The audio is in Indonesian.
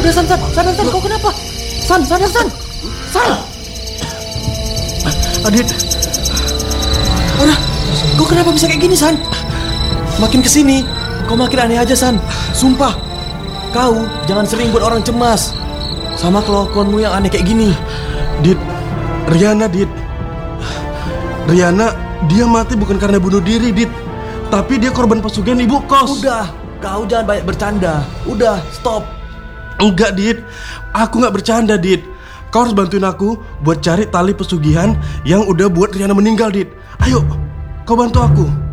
Udah San, kau kenapa? San. Adit. Udah, kau kenapa bisa kayak gini San? Makin kesini, kau makin aneh aja San. Sumpah, kau jangan sering buat orang cemas sama kelakuanmu yang aneh kayak gini. Dit, Riana dia mati bukan karena bunuh diri, Dit. Tapi dia korban pesugihan ibu kos. Udah, kau jangan banyak bercanda. Udah, stop. Enggak, Dit. Aku gak bercanda, Dit. Kau harus bantuin aku buat cari tali pesugihan yang udah buat Riana meninggal, Dit. Ayo, kau bantu aku.